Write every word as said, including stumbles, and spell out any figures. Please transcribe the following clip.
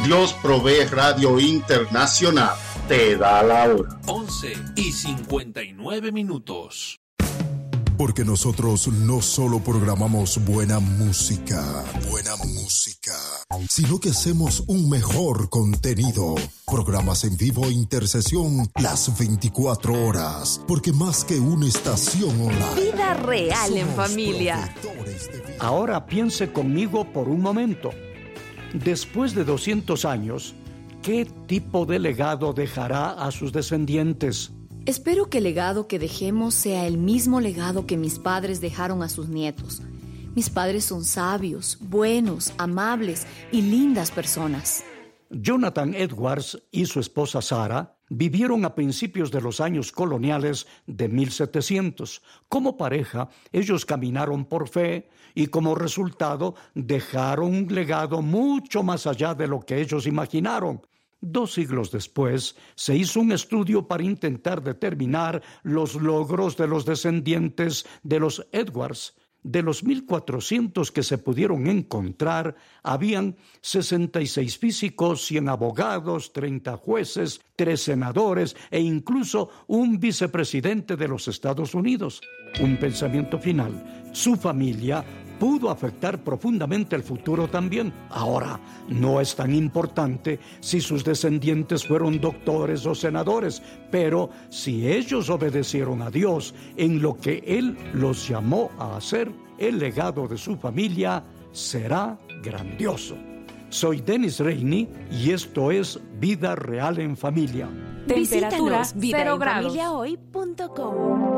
Dios Provee Radio Internacional te da la hora. once y cincuenta y nueve minutos. Porque nosotros no solo programamos buena música, buena música, sino que hacemos un mejor contenido. Programas en vivo e intercesión las veinticuatro horas. Porque más que una estación online. Vida real en familia. Ahora piense conmigo por un momento. Después de doscientos años, ¿qué tipo de legado dejará a sus descendientes? Espero que el legado que dejemos sea el mismo legado que mis padres dejaron a sus nietos. Mis padres son sabios, buenos, amables y lindas personas. Jonathan Edwards y su esposa Sarah vivieron a principios de los años coloniales de mil setecientos. Como pareja, ellos caminaron por fe y como resultado dejaron un legado mucho más allá de lo que ellos imaginaron. Dos siglos después, se hizo un estudio para intentar determinar los logros de los descendientes de los Edwards. De los mil cuatrocientos que se pudieron encontrar, habían sesenta y seis físicos, cien abogados, treinta jueces, tres senadores e incluso un vicepresidente de los Estados Unidos. Un pensamiento final. Su familia pudo afectar profundamente el futuro también. Ahora, no es tan importante si sus descendientes fueron doctores o senadores, pero si ellos obedecieron a Dios en lo que Él los llamó a hacer, el legado de su familia será grandioso. Soy Dennis Rainey y esto es Vida Real en Familia. Temperatura Visítanos vida en familia hoy punto com.